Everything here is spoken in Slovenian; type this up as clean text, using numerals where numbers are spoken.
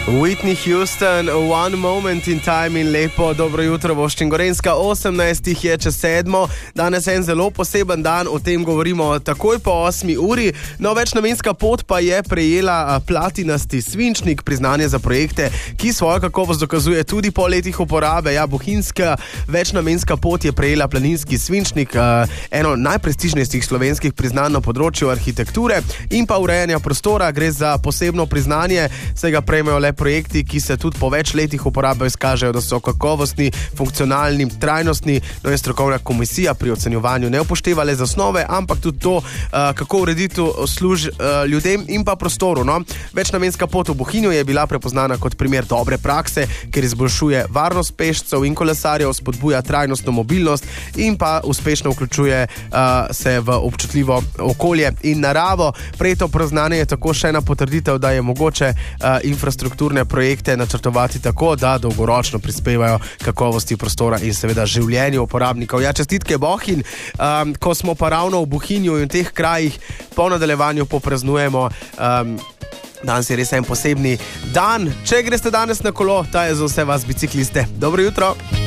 Whitney Houston, One Moment in Time in lepo dobro jutro, Voščin Gorenjska, 18 je čez 7. Danes je en zelo poseben dan, o tem govorimo takoj po 8 uri. No, večnamenska pot pa je prejela platinasti svinčnik, priznanje za projekte, ki svojo kakovost dokazuje tudi po letih uporabe. Ja, bohinjska večnamenska pot je prejela planinski svinčnik, eno najprestižnejših slovenskih priznanj na področju arhitekture in pa urejanja prostora. Gre za posebno priznanje, se ga prejmejo le projekti, ki se tudi po več letih uporabe izkažejo, da so kakovostni, funkcionalni, trajnostni. No, je strokovna komisija pri ocenjevanju ne upošteva le zasnove, ampak tudi to, kako urediti ljudem in pa prostoru. No, večnamenska pot v Bohinju je bila prepoznana kot primer dobre prakse, ker izboljšuje varnost pešcev in kolesarjev, spodbuja trajnostno mobilnost in pa uspešno vključuje se v občutljivo okolje in naravo. Prejeto priznanje je tako še ena potrditev, da je mogoče infrastrukturne projekte načrtovati tako, da dolgoročno prispevajo kakovosti prostora in seveda življenju uporabnikov. Ja, čestitke Bohinj, ko smo pa ravno v Bohinju in v teh krajih, po nadaljevanju popraznujemo. Danes je res en posebni dan. Če greste danes na kolo, ta je za vse vas bicikliste. Dobro jutro!